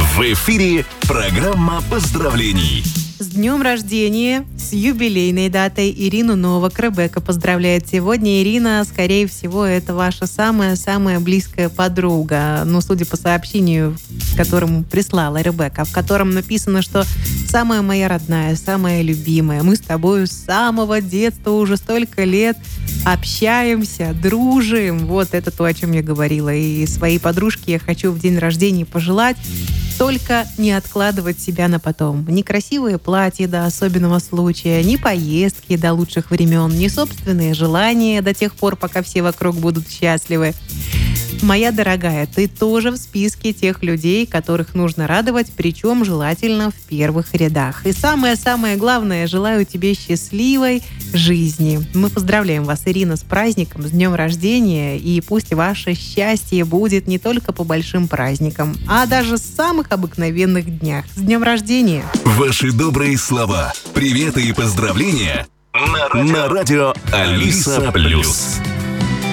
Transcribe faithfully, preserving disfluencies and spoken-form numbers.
В эфире программа поздравлений. С днем рождения, с юбилейной датой Ирину Новак Ребекка поздравляет сегодня. Ирина, скорее всего, это ваша самая-самая близкая подруга. Ну, судя по сообщению, которому прислала Ребекка, в котором написано, что самая моя родная, самая любимая. Мы с тобой с самого детства уже столько лет общаемся, дружим. Вот это то, о чем я говорила. И своей подружке я хочу в день рождения пожелать только не откладывать себя на потом. Ни красивые платья до особенного случая, ни поездки до лучших времен, ни собственные желания до тех пор, пока все вокруг будут счастливы. Моя дорогая, ты тоже в списке тех людей, которых нужно радовать, причем желательно в первых рядах. И самое-самое главное, желаю тебе счастливой жизни. Мы поздравляем вас, Ирина, с праздником, с днем рождения, и пусть ваше счастье будет не только по большим праздникам, а даже с самых обыкновенных днях. С днем рождения! Ваши добрые слова, приветы и поздравления на радио, на радио Алиса Плюс.